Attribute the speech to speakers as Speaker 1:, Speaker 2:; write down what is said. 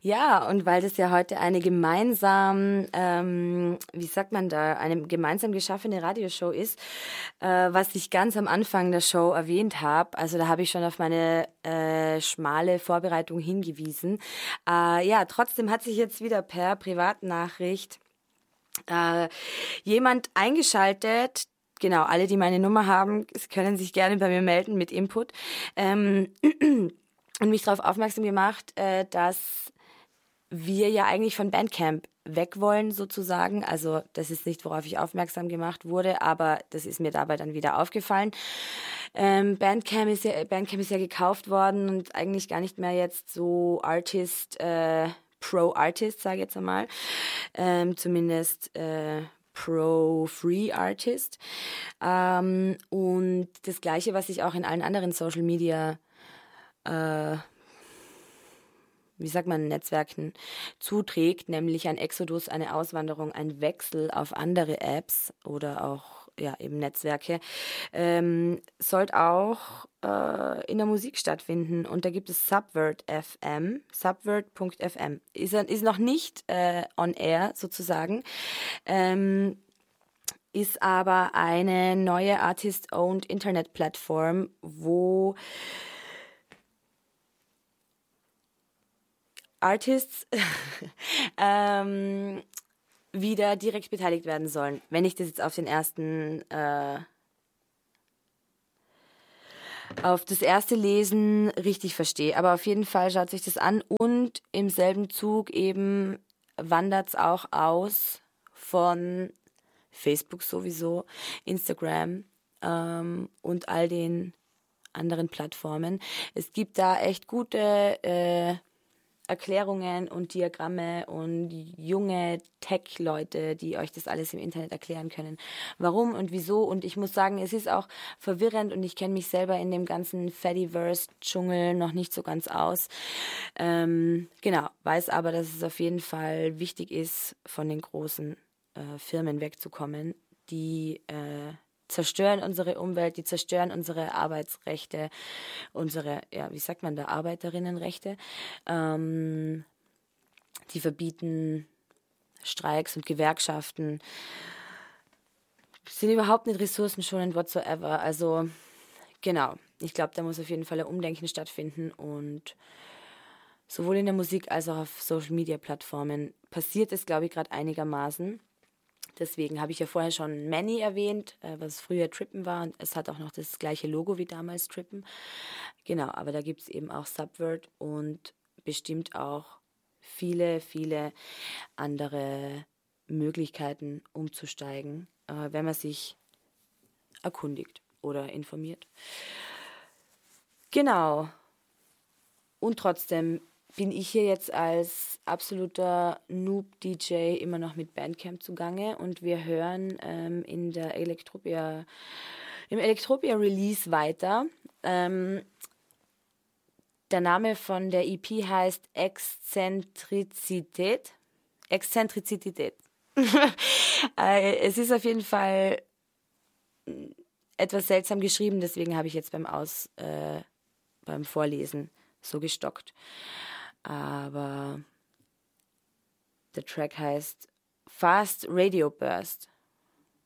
Speaker 1: Ja, und weil das ja heute eine gemeinsam, eine gemeinsam geschaffene Radioshow ist, was ich ganz am Anfang der Show erwähnt habe, also da habe ich schon auf meine schmale Vorbereitung hingewiesen. Ja, trotzdem hat sich jetzt wieder per Privatnachricht jemand eingeschaltet. Genau, alle, die meine Nummer haben, können sich gerne bei mir melden mit Input. Und mich darauf aufmerksam gemacht, dass wir ja eigentlich von Bandcamp weg wollen sozusagen. Also das ist nicht, worauf ich aufmerksam gemacht wurde, aber das ist mir dabei dann wieder aufgefallen. Bandcamp ist ja gekauft worden und eigentlich gar nicht mehr jetzt so Pro-Artist, sage ich jetzt einmal. Zumindest Pro-Free Artist. Und das Gleiche, was ich auch in allen anderen Social Media Netzwerken zuträgt, nämlich ein Exodus, eine Auswanderung, ein Wechsel auf andere Apps oder auch ja eben Netzwerke, sollte auch in der Musik stattfinden. Und da gibt es Subvert.fm, subvert.fm. Ist noch nicht on air sozusagen, ist aber eine neue Artist-owned Internet-Plattform, wo Artists wieder direkt beteiligt werden sollen. Wenn ich das jetzt auf das erste Lesen richtig verstehe. Aber auf jeden Fall schaut sich das an und im selben Zug eben wandert es auch aus von Facebook sowieso, Instagram und all den anderen Plattformen. Es gibt da echt gute Erklärungen und Diagramme und junge Tech-Leute, die euch das alles im Internet erklären können, warum und wieso. Und ich muss sagen, es ist auch verwirrend und ich kenne mich selber in dem ganzen Fediverse-Dschungel noch nicht so ganz aus. Genau, weiß aber, dass es auf jeden Fall wichtig ist, von den großen Firmen wegzukommen, die zerstören unsere Umwelt, die zerstören unsere Arbeitsrechte, Arbeiterinnenrechte. Die verbieten Streiks und Gewerkschaften, sind überhaupt nicht ressourcenschonend whatsoever. Also genau, ich glaube, da muss auf jeden Fall ein Umdenken stattfinden und sowohl in der Musik als auch auf Social-Media-Plattformen passiert es, glaube ich, gerade einigermaßen. Deswegen habe ich ja vorher schon Many erwähnt, was früher Trippen war. Und es hat auch noch das gleiche Logo wie damals Trippen. Genau, aber da gibt es eben auch Subvert und bestimmt auch viele, viele andere Möglichkeiten umzusteigen, wenn man sich erkundigt oder informiert. Genau. Und trotzdem bin ich hier jetzt als absoluter Noob-DJ immer noch mit Bandcamp zugange und wir hören im Electropia-Release weiter. Der Name von der EP heißt Exzentrizität. Exzentrizität. Es ist auf jeden Fall etwas seltsam geschrieben, deswegen habe ich jetzt beim Vorlesen so gestockt. Aber der Track heißt Fast Radio Burst.